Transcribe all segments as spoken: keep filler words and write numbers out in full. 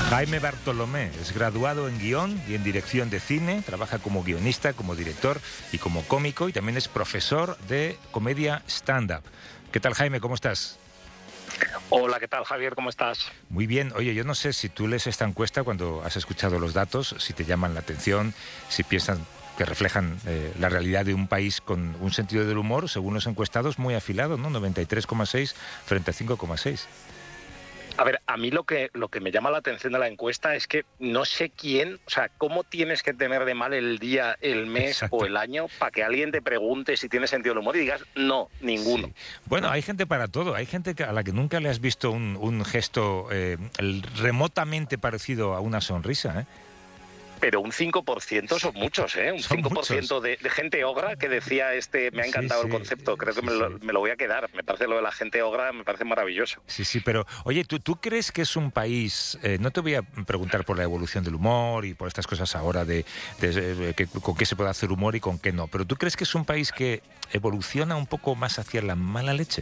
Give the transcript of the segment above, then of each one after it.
Jaime Bartolomé es graduado en guión y en dirección de cine, trabaja como guionista, como director y como cómico, y también es profesor de comedia stand-up. ¿Qué tal, Jaime? ¿Cómo estás? Hola, ¿qué tal, Javier? ¿Cómo estás? Muy bien. Oye, yo no sé si tú lees esta encuesta cuando has escuchado los datos, si te llaman la atención, si piensan que reflejan eh, la realidad de un país con un sentido del humor, según los encuestados, muy afilado, ¿no? noventa y tres coma seis frente a cinco coma seis. A ver, a mí lo que, lo que me llama la atención de la encuesta es que no sé quién, o sea, cómo tienes que tener de mal el día, el mes Exacto. o el año para que alguien te pregunte si tiene sentido del humor y digas, no, ninguno. Sí. Bueno, hay gente para todo. Hay gente a la que nunca le has visto un, un gesto eh, remotamente parecido a una sonrisa, ¿eh? Pero un cinco por ciento son muchos, ¿eh? Un son cinco por ciento de, de gente ogra que decía, este, me ha encantado sí, sí, el concepto, creo sí, que me lo, me lo voy a quedar. Me parece lo de la gente ogra, me parece maravilloso. Sí, sí, pero, oye, ¿tú, tú crees que es un país, eh, no te voy a preguntar por la evolución del humor y por estas cosas ahora de, de, de que, con qué se puede hacer humor y con qué no, pero ¿tú crees que es un país que evoluciona un poco más hacia la mala leche?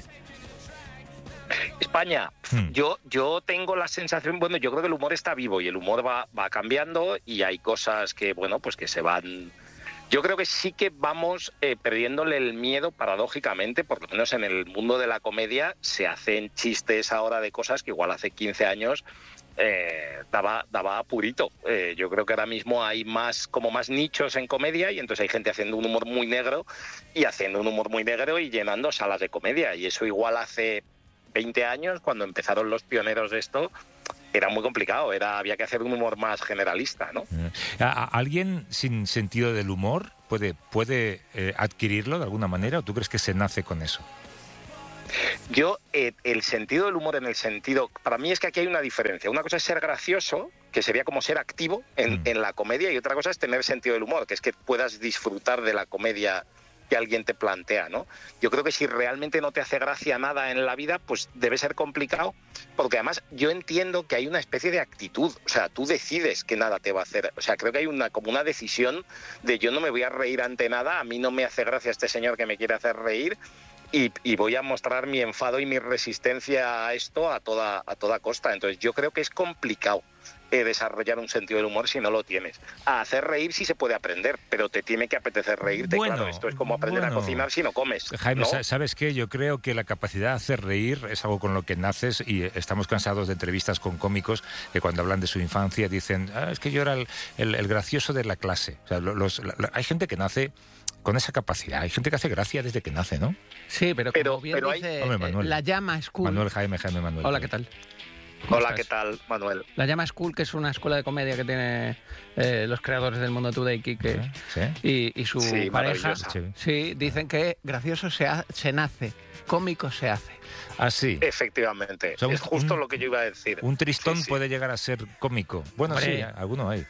España, hmm. yo, yo tengo la sensación, bueno, yo creo que el humor está vivo y el humor va, va cambiando y hay cosas que, bueno, pues que se van... Yo creo que sí que vamos eh, perdiéndole el miedo, paradójicamente, por lo menos en el mundo de la comedia, se hacen chistes ahora de cosas que igual hace quince años eh, daba, daba apurito. Eh, yo creo que ahora mismo hay más, como más nichos en comedia y entonces hay gente haciendo un humor muy negro y haciendo un humor muy negro y llenando salas de comedia y eso igual hace veinte años, cuando empezaron los pioneros de esto, era muy complicado, era había que hacer un humor más generalista, ¿no? ¿Alguien sin sentido del humor puede, puede eh, adquirirlo de alguna manera o tú crees que se nace con eso? Yo, eh, el sentido del humor en el sentido... Para mí es que aquí hay una diferencia. Una cosa es ser gracioso, que sería como ser activo en, mm. en la comedia, y otra cosa es tener sentido del humor, que es que puedas disfrutar de la comedia que alguien te plantea, ¿no? Yo creo que si realmente no te hace gracia nada en la vida, pues debe ser complicado, porque además yo entiendo que hay una especie de actitud, o sea, tú decides que nada te va a hacer, o sea, creo que hay una como una decisión de yo no me voy a reír ante nada, a mí no me hace gracia este señor que me quiere hacer reír, y, y voy a mostrar mi enfado y mi resistencia a esto a toda, a toda costa. Entonces yo creo que es complicado eh, desarrollar un sentido del humor si no lo tienes. A hacer reír sí se puede aprender, pero te tiene que apetecer reírte. Bueno, claro, esto es como aprender bueno, a cocinar si no comes. Jaime, ¿no? ¿sabes qué? Yo creo que la capacidad de hacer reír es algo con lo que naces y estamos cansados de entrevistas con cómicos que cuando hablan de su infancia dicen, ah, es que yo era el, el, el gracioso de la clase. O sea, los, la, hay gente que nace con esa capacidad. Hay gente que hace gracia desde que nace, ¿no? Sí, pero, pero como bien pero dice, hay... Hombre, Manuel. la llama School... Manuel, Jaime, Jaime, Manuel. Hola, ¿qué tal? Hola, estás? ¿qué tal, Manuel? La llama School, que es una escuela de comedia que tiene eh, los creadores del Mundo Today, Quique, ¿Sí? y, y su sí, pareja. Sí. sí, dicen que gracioso se, ha, se nace, cómico se hace. Ah, sí. Efectivamente, o sea, es un, justo lo que yo iba a decir. Un tristón sí, sí. puede llegar a ser cómico. Bueno, Hombre. sí, alguno hay.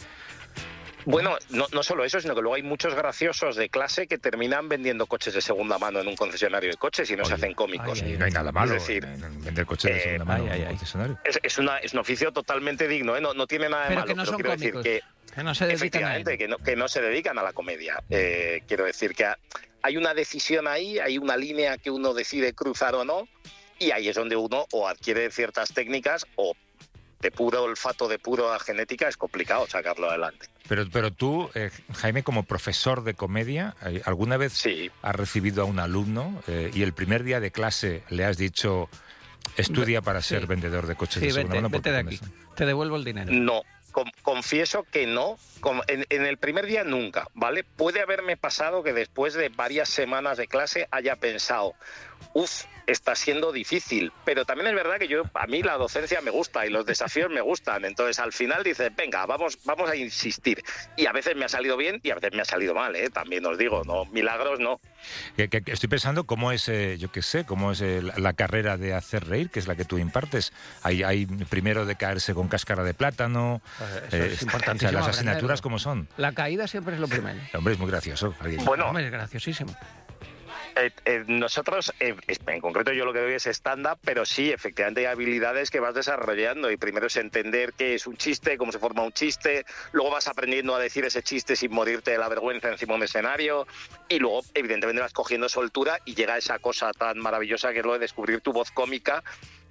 Bueno, no, no solo eso, sino que luego hay muchos graciosos de clase que terminan vendiendo coches de segunda mano en un concesionario de coches y no Oye, se hacen cómicos. Ay, ay, no hay nada malo es decir, en, en vender coches de segunda eh, mano en un concesionario. Es, es, una, es un oficio totalmente digno, ¿eh? no, no tiene nada de pero malo. Que no pero son quiero cómicos, decir que, que no se dedican efectivamente, a que no, que no se dedican a la comedia. Eh, quiero decir que hay una decisión ahí, hay una línea que uno decide cruzar o no, y ahí es donde uno o adquiere ciertas técnicas o de puro olfato, de pura genética, es complicado sacarlo adelante. Pero, pero tú, eh, Jaime, como profesor de comedia, ¿alguna vez sí. has recibido a un alumno eh, y el primer día de clase le has dicho estudia para sí. ser vendedor de coches sí, de segunda mano? Vete de aquí, eso? Te devuelvo el dinero. No, con, confieso que no. En, en el primer día nunca, ¿vale? Puede haberme pasado que después de varias semanas de clase haya pensado, uff, está siendo difícil, pero también es verdad que yo a mí la docencia me gusta y los desafíos me gustan, entonces al final dices, venga, vamos vamos a insistir, y a veces me ha salido bien y a veces me ha salido mal, ¿eh? También os digo, no milagros no. Que, que, que estoy pensando cómo es, eh, yo qué sé, cómo es eh, la, la carrera de hacer reír, que es la que tú impartes. Hay, hay primero de caerse con cáscara de plátano, pues eso eh, es importante. O sea, las asignaturas cómo son. La caída siempre es lo primero. Hombre, es muy gracioso. Bueno, Hombre, es graciosísimo. Eh, eh, nosotros, eh, en concreto yo lo que doy es stand-up, pero sí, efectivamente hay habilidades que vas desarrollando y primero es entender qué es un chiste, cómo se forma un chiste, luego vas aprendiendo a decir ese chiste sin morirte de la vergüenza encima de un escenario y luego evidentemente vas cogiendo soltura y llega esa cosa tan maravillosa que es lo de descubrir tu voz cómica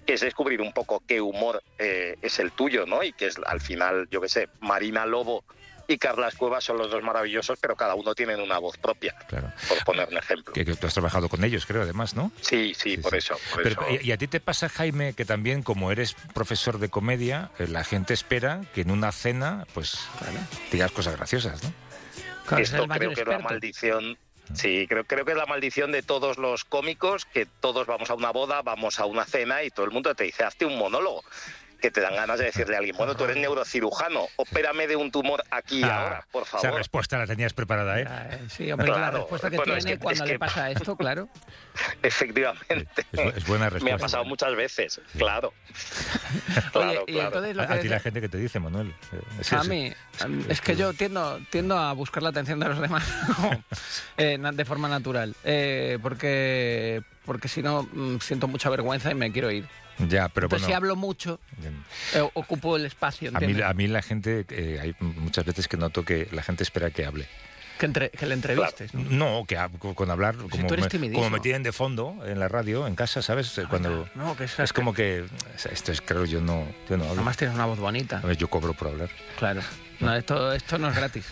que es descubrir un poco qué humor eh, es el tuyo, ¿no? Y que es, al final, yo qué sé, Marina Lobo y Carlas Cuevas son los dos maravillosos, pero cada uno tiene una voz propia, claro. por poner un ejemplo. Que, que tú has trabajado con ellos, creo, además, ¿no? Sí, sí, sí por sí. eso. Por pero, eso. ¿Y a ti te pasa, Jaime, que también, como eres profesor de comedia, la gente espera que en una cena, pues, claro, digas cosas graciosas, ¿no? Claro, Esto creo que experto. es la maldición... Sí, creo, creo que es la maldición de todos los cómicos, que todos vamos a una boda, vamos a una cena y todo el mundo te dice, hazte un monólogo, que te dan ganas de decirle a alguien, bueno, tú eres neurocirujano, opérame de un tumor aquí y ah, ahora, por favor. Esa respuesta la tenías preparada, ¿eh? Sí, hombre, claro, la respuesta que bueno, tiene es que, cuando es que... le pasa esto, claro. Efectivamente. Es, es buena respuesta. Me ha pasado muchas veces, sí. claro. claro, Oye, y claro. Entonces lo a, que a ti la gente que te dice, Manuel. Sí, a sí. mí, sí, es que yo tiendo, tiendo a buscar la atención de los demás eh, de forma natural, eh, porque, porque si no siento mucha vergüenza y me quiero ir. Ya, pero Entonces, bueno, si hablo mucho, eh, ocupo el espacio. A mí, a mí la gente, eh, hay muchas veces que noto que la gente espera que hable. Que, entre, que le entrevistes, ¿no? No, que con hablar, si como, me, como me tienen de fondo en la radio, en casa, ¿sabes? Ah, Cuando no, que es, es como que, esto es, creo, yo no, yo no hablo. Además tienes una voz bonita. A ver, yo cobro por hablar. Claro. No, esto, esto no es gratis.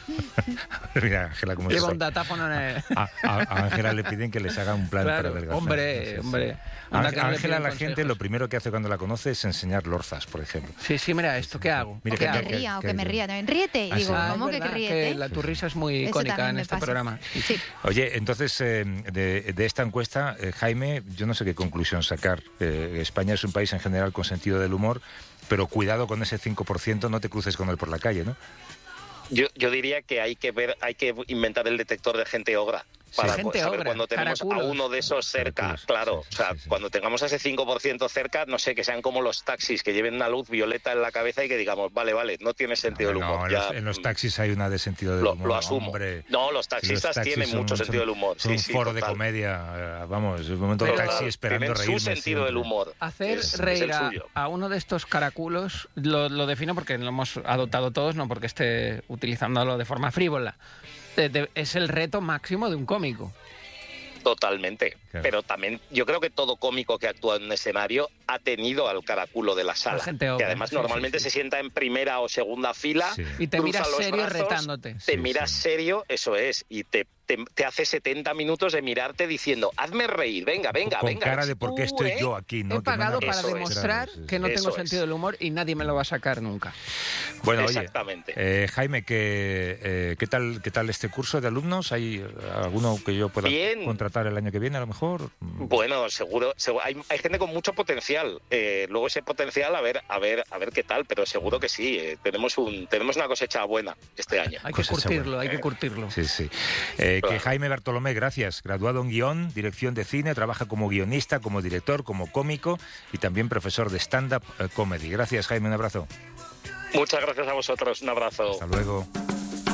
Mira, Ángela, ¿cómo Lleva un datáfono en el... A, a, a Ángela le piden que les haga un plan claro, para adelgazar. Hombre, sí, sí. hombre. A Ángela, la gente, lo primero que hace cuando la conoce es enseñar lorzas, por ejemplo. Sí, sí, mira, ¿esto qué hago? Mira, ¿Qué que hago? me ría, o que me ría también. Ríete. ¿Ah, digo, sí? ¿cómo ah, que, que ríete? Que la, tu risa es muy Eso icónica en este pasa. programa. Sí. Sí. Oye, entonces, eh, de, de esta encuesta, eh, Jaime, yo no sé qué conclusión sacar. Eh, España es un país en general con sentido del humor, pero cuidado con ese cinco por ciento, no te cruces con él por la calle, ¿no? Yo, yo diría que hay que ver, hay que inventar el detector de gente ogra. Para sí, gente saber obra, cuando tenemos caraculos. a uno de esos cerca, Caraculos, claro, sí, o sea, sí, sí. cuando tengamos a ese cinco por ciento cerca, no sé, que sean como los taxis, que lleven una luz violeta en la cabeza y que digamos, vale, vale, no tiene sentido no, del humor. No, en, ya, los, en los taxis hay una de sentido del lo, humor. Lo asumo. Hombre, no, los taxistas los tienen mucho son, sentido del humor. Son sí, un sí, foro total. de comedia, vamos, es un momento de taxi esperando tienen reírme. su sentido siempre. del humor. Hacer es, reír es a, a uno de estos caraculos, lo, lo defino porque lo hemos adoptado todos, no porque esté utilizándolo de forma frívola. De, de, es el reto máximo de un cómico. Totalmente, claro. Pero también yo creo que todo cómico que actúa en un escenario ha tenido al caraculo de la sala, la gente que además sí, normalmente sí, sí. se sienta en primera o segunda fila, sí. Y te miras serio brazos, retándote. Te sí, miras sí. serio, eso es, y te, te, te hace setenta minutos de mirarte diciendo, hazme reír, venga, venga, con venga. cara de por qué estoy ¿eh? yo aquí, ¿no? He pagado para Eso demostrar es. que no Eso tengo es. sentido del humor y nadie me lo va a sacar nunca. Bueno, Exactamente. oye, eh, Jaime, ¿qué, eh, ¿qué, tal, ¿qué tal este curso de alumnos? ¿Hay alguno que yo pueda Bien. contratar el año que viene, a lo mejor? Bueno, seguro, seguro hay, hay gente con mucho potencial. Eh, luego ese potencial, a ver, a ver, a ver qué tal, pero seguro que sí. Eh, tenemos un, tenemos una cosecha buena este año. Hay que Cosecha curtirlo, buena. hay que curtirlo. Sí, sí. Eh, Claro. Que Jaime Bartolomé, gracias. Graduado en guión, dirección de cine, trabaja como guionista, como director, como cómico y también profesor de stand-up eh, comedy. Gracias, Jaime, un abrazo. Muchas gracias a vosotros, un abrazo. Hasta luego.